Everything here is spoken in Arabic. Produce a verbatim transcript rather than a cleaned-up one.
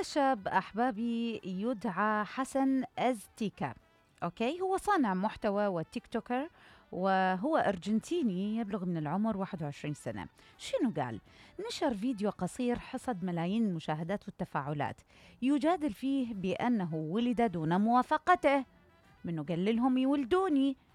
الشاب أحبابي يدعى حسن أزتيكا. أوكي، هو صانع محتوى وتيك توكر، وهو أرجنتيني يبلغ من العمر واحد وعشرين سنة. شنو قال؟ نشر فيديو قصير حصد ملايين المشاهدات والتفاعلات، يجادل فيه بأنه ولد دون موافقته، منه قال لهم يولدوني،